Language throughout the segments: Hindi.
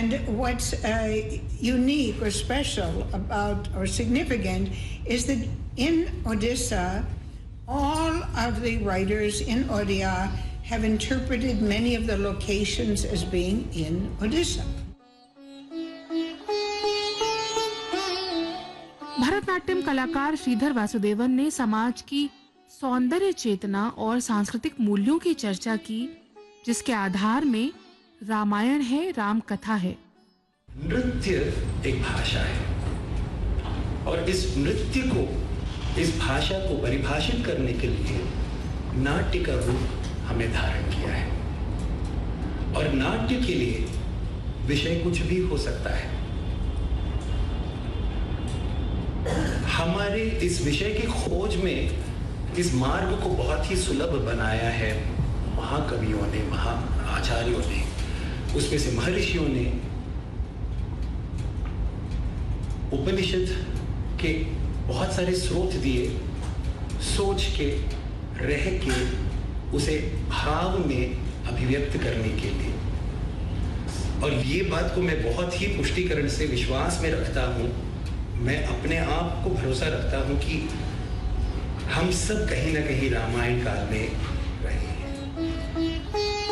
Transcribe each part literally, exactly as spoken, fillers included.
And what's uh, unique or special about or significant is that in Odisha, all of the writers in Odia have interpreted many of the locations as being in Odisha. Bharatanatyam कलाकार श्रीधर वासुदेवन ने समाज की सौंदर्य चेतना और सांस्कृतिक मूल्यों की चर्चा की, जिसके आधार में रामायण है, राम कथा है। नृत्य एक भाषा है और इस नृत्य को, इस भाषा को परिभाषित करने के लिए नाट्य का रूप हमें धारण किया है। और नाट्य के लिए विषय कुछ भी हो सकता है। हमारे इस विषय की खोज में इस मार्ग को बहुत ही सुलभ बनाया है महाकवियों ने, महा आचार्यों ने, उसमें से महर्षियों ने उपनिषद के बहुत सारे स्रोत दिए, सोच के, रह के, उसे भाव में अभिव्यक्त करने के लिए। और ये बात को मैं बहुत ही पुष्टिकरण से विश्वास में रखता हूँ, मैं अपने आप को भरोसा रखता हूँ कि हम सब कहीं ना कहीं रामायण काल में रहे हैं।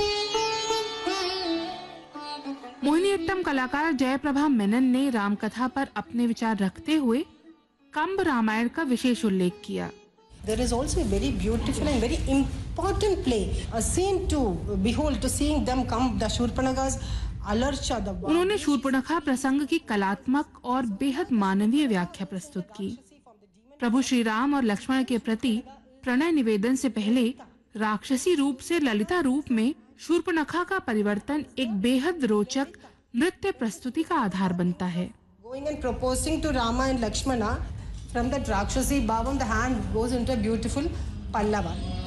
मोहिनीअट्टम कलाकार जयप्रभा मेनन ने रामकथा पर अपने विचार रखते हुए कंब रामायण का विशेष उल्लेख किया। There is also a very beautiful and very important play, a scene to behold, to seeing them come, the Shurpanakhas, Alarcha, the. उन्होंने शूर्पणखा प्रसंग की कलात्मक और बेहद मानवीय व्याख्या प्रस्तुत की। प्रभु श्री राम और लक्ष्मण के प्रति प्रणय निवेदन से पहले राक्षसी रूप से ललिता रूप में शूर्पणखा का परिवर्तन एक बेहद रोचक नृत्य प्रस्तुति का आधार बनता है। Going and proposing to Rama and Lakshmana from that Rakshasi bhavam, the hand goes into a beautiful pallava.